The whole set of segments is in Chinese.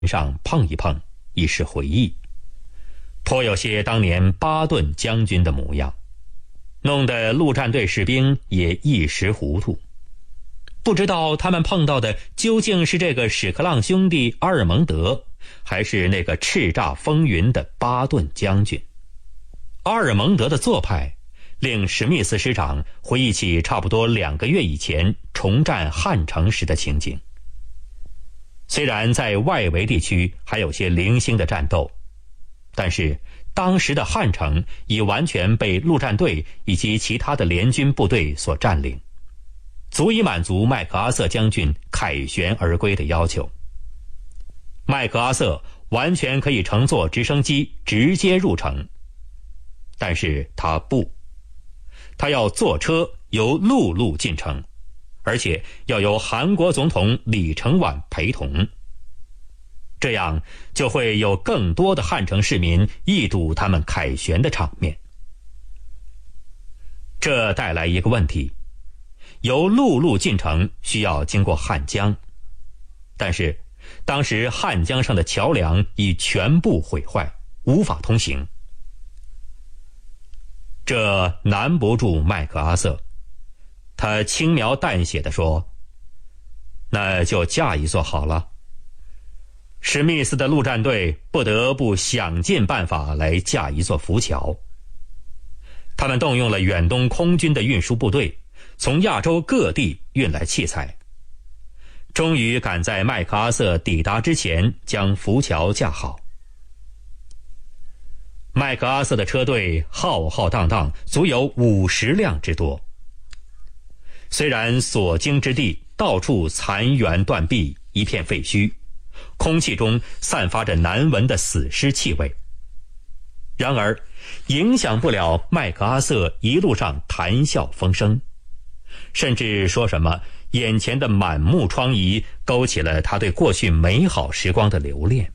上碰一碰，以示回忆，颇有些当年巴顿将军的模样，弄得陆战队士兵也一时糊涂，不知道他们碰到的究竟是这个屎壳郎兄弟阿尔蒙德，还是那个叱咤风云的巴顿将军。阿尔蒙德的做派令史密斯师长回忆起差不多2个月以前重占汉城时的情景。虽然在外围地区还有些零星的战斗，但是当时的汉城已完全被陆战队以及其他的联军部队所占领，足以满足麦克阿瑟将军凯旋而归的要求。麦克阿瑟完全可以乘坐直升机直接入城，但是他要坐车由陆路进城，而且要由韩国总统李承晚陪同，这样就会有更多的汉城市民一睹他们凯旋的场面。这带来一个问题，由陆路进城需要经过汉江，但是当时汉江上的桥梁已全部毁坏，无法通行。这难不住麦克阿瑟，他轻描淡写地说：“那就架一座好了。”史密斯的陆战队不得不想尽办法来架一座浮桥。他们动用了远东空军的运输部队，从亚洲各地运来器材，终于赶在麦克阿瑟抵达之前将浮桥架好。麦克阿瑟的车队浩浩荡荡，足有50辆之多。虽然所经之地到处残垣断壁，一片废墟，空气中散发着难闻的死尸气味，然而影响不了麦克阿瑟一路上谈笑风生，甚至说什么眼前的满目疮痍勾起了他对过去美好时光的留恋。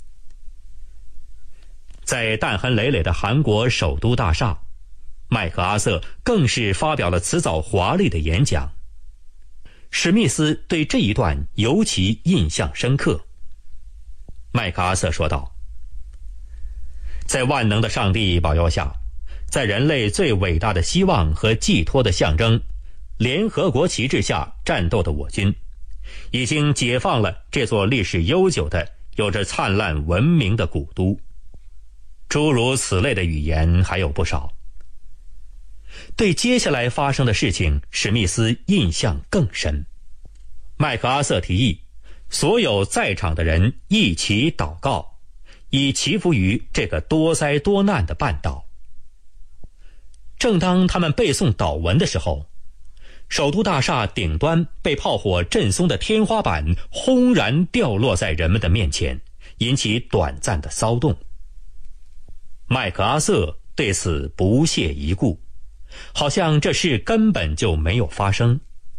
在弹痕累累的韩国首都大厦，麦克阿瑟更是发表了辞藻华丽的演讲。史密斯对这一段尤其印象深刻。麦克阿瑟说道：“在万能的上帝保佑下，在人类最伟大的希望和寄托的象征联合国旗帜下战斗的我军，已经解放了这座历史悠久的有着灿烂文明的古都。”诸如此类的语言还有不少。对接下来发生的事情，史密斯印象更深。麦克阿瑟提议所有在场的人一起祷告，以祈福于这个多灾多难的半岛。正当他们背诵祷文的时候，首都大厦顶端被炮火震松的天花板轰然掉落在人们的面前，引起短暂的骚动。麦克阿瑟对此不屑一顾，好像这事根本就没有发生。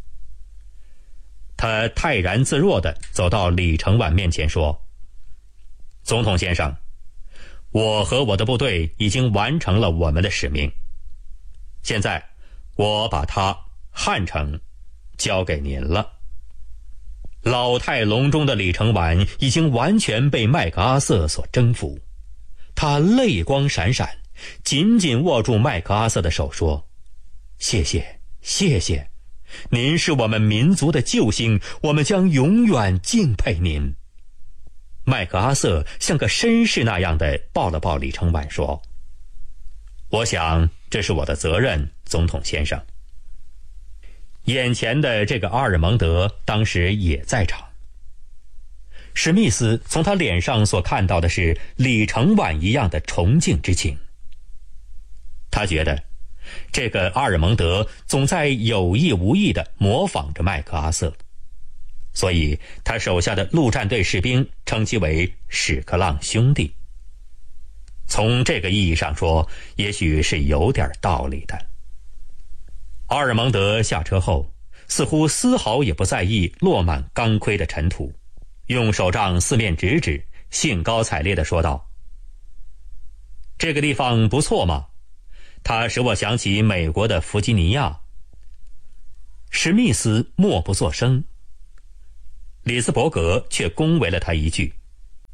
他泰然自若地走到李承晚面前说：“总统先生，我和我的部队已经完成了我们的使命，现在我把汉城交给您了。”老态龙钟的李承晚已经完全被麦克阿瑟所征服，他泪光闪闪，紧紧握住麦克阿瑟的手说：“谢谢，谢谢，您是我们民族的救星，我们将永远敬佩您。”麦克阿瑟像个绅士那样的抱了抱李承晚说：“我想这是我的责任，总统先生。”眼前的这个阿尔蒙德当时也在场。史密斯从他脸上所看到的是李承晚一样的崇敬之情。他觉得这个阿尔蒙德总在有意无意地模仿着麦克阿瑟，所以他手下的陆战队士兵称其为屎壳郎兄弟。从这个意义上说，也许是有点道理的。阿尔蒙德下车后，似乎丝毫也不在意落满钢盔的尘土，用手杖四面指指，兴高采烈地说道：“这个地方不错嘛，它使我想起美国的弗吉尼亚。”史密斯默不作声，里斯伯格却恭维了他一句：“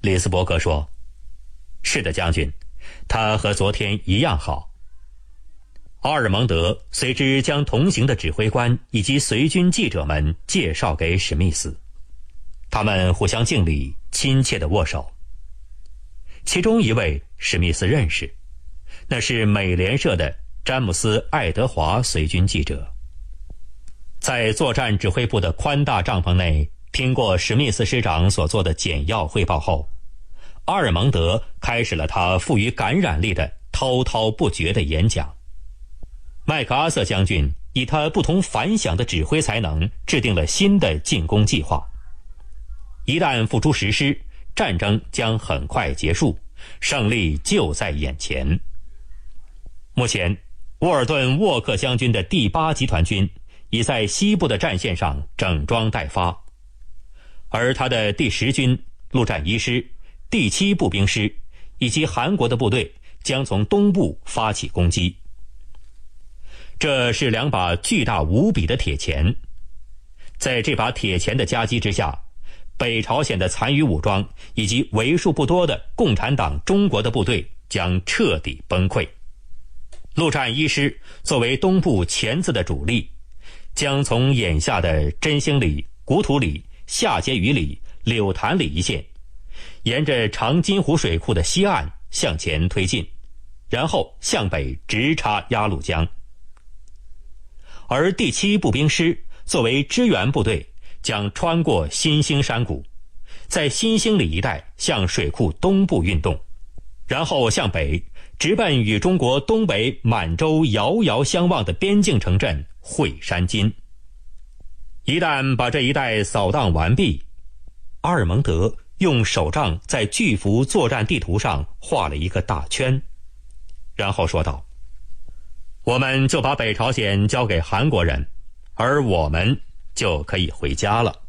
里斯伯格说：“是的，将军，他和昨天一样好。”奥尔蒙德随之将同行的指挥官以及随军记者们介绍给史密斯，他们互相敬礼，亲切地握手。其中一位史密斯认识，那是美联社的詹姆斯·爱德华随军记者。在作战指挥部的宽大帐篷内听过史密斯师长所做的简要汇报后，阿尔蒙德开始了他富于感染力的滔滔不绝的演讲。麦克阿瑟将军以他不同凡响的指挥才能制定了新的进攻计划。一旦付诸实施，战争将很快结束，胜利就在眼前。目前，沃尔顿·沃克将军的第8集团军已在西部的战线上整装待发，而他的第10军陆战一师、第7步兵师以及韩国的部队将从东部发起攻击。这是2把巨大无比的铁钳，在这把铁钳的夹击之下，北朝鲜的残余武装以及为数不多的共产党中国的部队将彻底崩溃。陆战一师作为东部钳子的主力，将从眼下的真兴里、古土里、下碣隅里、柳潭里一线，沿着长津湖水库的西岸向前推进，然后向北直插鸭绿江。而第7步兵师作为支援部队，将穿过新兴山谷，在新兴里一带向水库东部运动，然后向北直奔与中国东北满洲遥遥相望的边境城镇会山津。一旦把这一带扫荡完毕，阿尔蒙德用手杖在巨幅作战地图上画了一个大圈，然后说道：“我们就把北朝鲜交给韩国人，而我们就可以回家了。”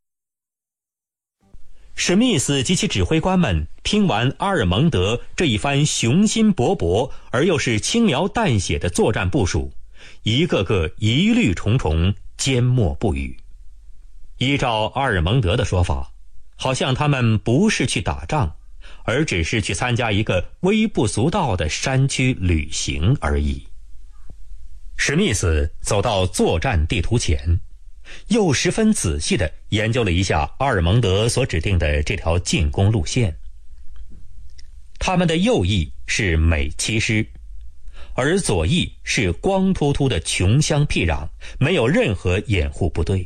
史密斯及其指挥官们听完阿尔蒙德这一番雄心勃勃而又是轻描淡写的作战部署，一个个疑虑重重，缄默不语。依照阿尔蒙德的说法，好像他们不是去打仗，而只是去参加一个微不足道的山区旅行而已。史密斯走到作战地图前，又十分仔细地研究了一下阿尔蒙德所指定的这条进攻路线。他们的右翼是美7师，而左翼是光秃秃的穷乡僻壤，没有任何掩护部队。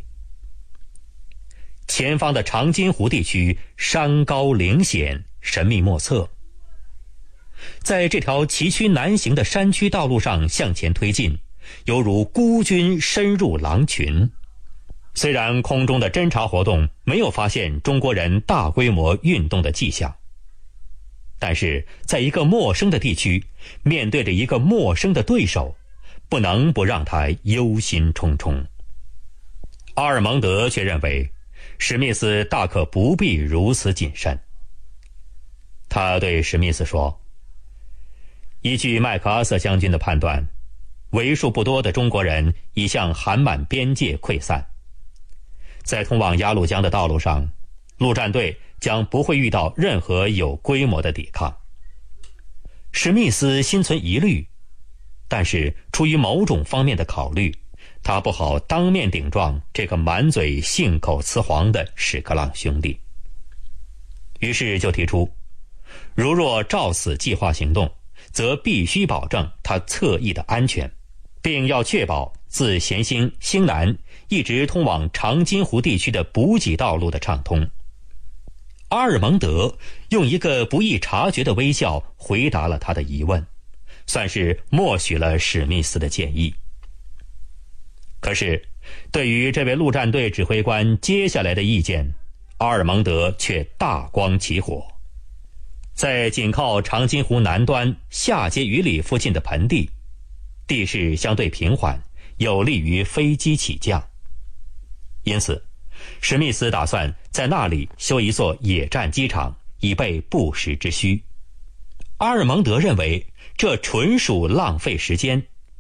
前方的长津湖地区山高岭险，神秘莫测。在这条崎岖难行的山区道路上向前推进，犹如孤军深入狼群。虽然空中的侦察活动没有发现中国人大规模运动的迹象，但是在一个陌生的地区，面对着一个陌生的对手，不能不让他忧心忡忡。阿尔蒙德却认为史密斯大可不必如此谨慎。他对史密斯说：“依据麦克阿瑟将军的判断，为数不多的中国人已向韩满边界溃散。在通往鸭绿江的道路上，陆战队将不会遇到任何有规模的抵抗。”史密斯心存疑虑，但是出于某种方面的考虑，他不好当面顶撞这个满嘴信口雌黄的屎壳郎兄弟，于是就提出，如若照此计划行动，则必须保证他侧翼的安全，并要确保自咸兴、兴南一直通往长津湖地区的补给道路的畅通。阿尔蒙德用一个不易察觉的微笑回答了他的疑问，算是默许了史密斯的建议。可是对于这位陆战队指挥官接下来的意见，阿尔蒙德却大光起火。在紧靠长津湖南端下碣隅里附近的盆地，地势相对平缓，有利于飞机起降，因此史密斯打算在那里修一座野战机场，以备不时之需。阿尔蒙德认为这纯属浪费时间。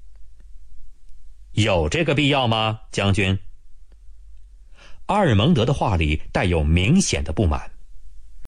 有这个必要吗，将军？阿尔蒙德的话里带有明显的不满。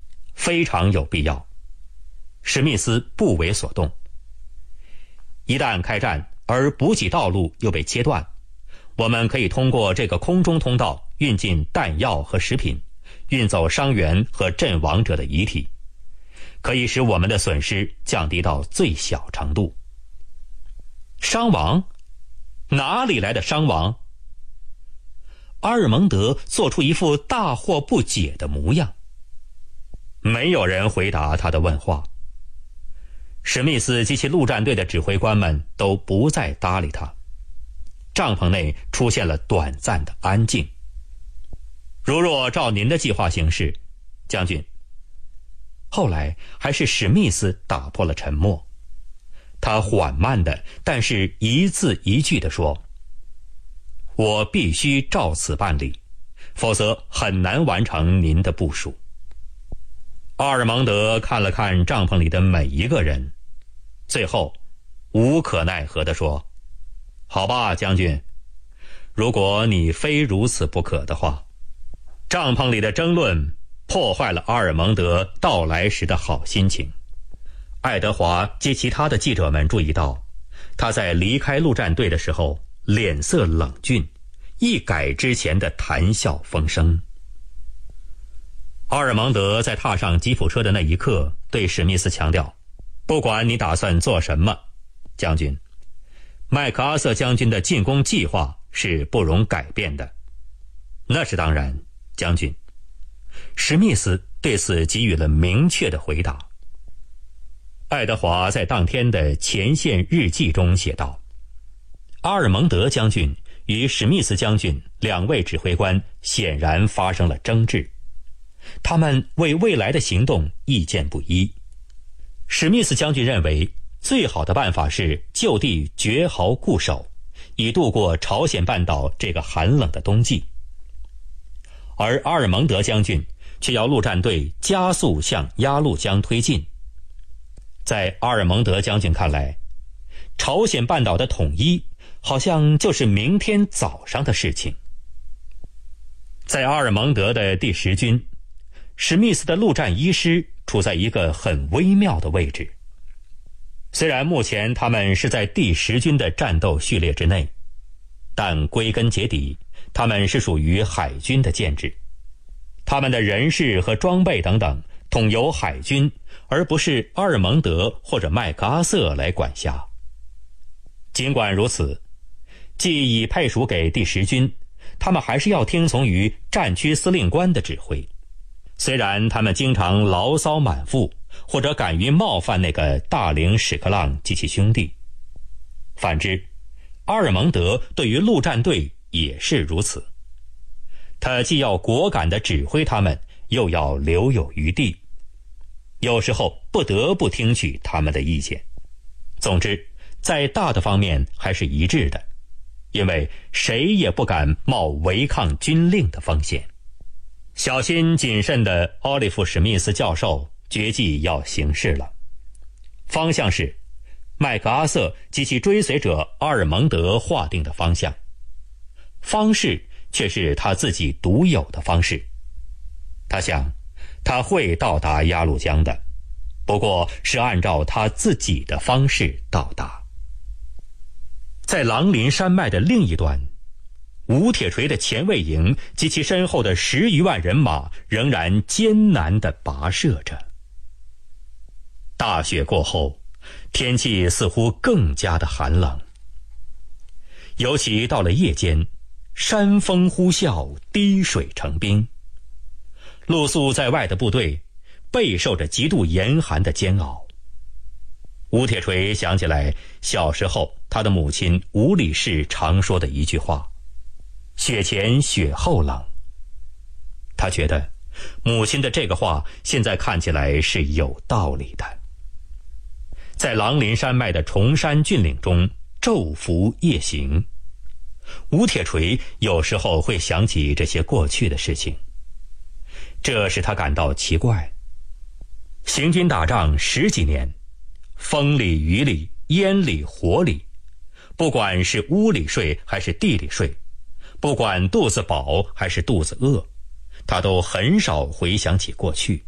非常有必要。史密斯不为所动。一旦开战，而补给道路又被切断，我们可以通过这个空中通道运进弹药和食品，运走伤员和阵亡者的遗体，可以使我们的损失降低到最小程度。伤亡？哪里来的伤亡？阿尔蒙德做出一副大惑不解的模样。没有人回答他的问话。史密斯及其陆战队的指挥官们都不再搭理他。帐篷内出现了短暂的安静。如若照您的计划行事，将军。后来还是史密斯打破了沉默。他缓慢的，但是一字一句地说：我必须照此办理，否则很难完成您的部署。阿尔蒙德看了看帐篷里的每一个人，最后无可奈何地说：好吧，将军，如果你非如此不可的话。帐篷里的争论破坏了阿尔蒙德到来时的好心情。爱德华及其他的记者们注意到，他在离开陆战队的时候脸色冷峻，一改之前的谈笑风生。阿尔蒙德在踏上吉普车的那一刻对史密斯强调：不管你打算做什么，将军，麦克阿瑟将军的进攻计划是不容改变的。那是当然，将军。史密斯对此给予了明确的回答。爱德华在当天的前线日记中写道：阿尔蒙德将军与史密斯将军两位指挥官显然发生了争执，他们为未来的行动意见不一。史密斯将军认为最好的办法是就地绝壕固守，以度过朝鲜半岛这个寒冷的冬季。而阿尔蒙德将军却要陆战队加速向鸭绿江推进。在阿尔蒙德将军看来，朝鲜半岛的统一好像就是明天早上的事情。在阿尔蒙德的第10军，史密斯的陆战一师处在一个很微妙的位置。虽然目前他们是在第10军的战斗序列之内，但归根结底，他们是属于海军的建制。他们的人事和装备等等统由海军，而不是阿尔蒙德或者麦克阿瑟来管辖。尽管如此，既已配属给第10军，他们还是要听从于战区司令官的指挥。虽然他们经常牢骚满腹，或者敢于冒犯那个大领史克朗及其兄弟。反之，阿尔蒙德对于陆战队也是如此。他既要果敢地指挥他们，又要留有余地，有时候不得不听取他们的意见。总之，在大的方面还是一致的，因为谁也不敢冒违抗军令的风险。小心谨慎的奥利弗·史密斯教授决计要行事了，方向是麦克阿瑟及其追随者阿尔蒙德划定的方向，方式却是他自己独有的方式。他想，他会到达鸭绿江的，不过是按照他自己的方式到达。在狼林山脉的另一端，吴铁锤的前卫营及其身后的10余万人马仍然艰难地跋涉着。大雪过后，天气似乎更加的寒冷，尤其到了夜间，山风呼啸，滴水成冰。露宿在外的部队备受着极度严寒的煎熬。吴铁锤想起来小时候他的母亲吴理事常说的一句话：雪前雪后冷。他觉得母亲的这个话现在看起来是有道理的。在狼林山脉的崇山峻岭中昼伏夜行，吴铁锤有时候会想起这些过去的事情，这使他感到奇怪。行军打仗10几年，风里雨里烟里火里，不管是屋里睡还是地里睡，不管肚子饱还是肚子饿，他都很少回想起过去。